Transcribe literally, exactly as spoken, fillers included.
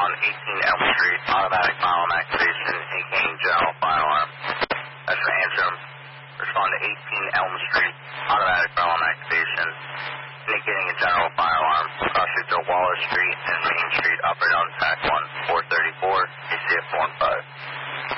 respond eighteen Elm Street, automatic firearm activation, indicating general firearm. That's for Antrim. Respond to eighteen Elm Street, automatic firearm activation, indicating a general firearm. Cross streets are Waller Street and Main Street, upper on T A C one, four thirty-four, A C F one five.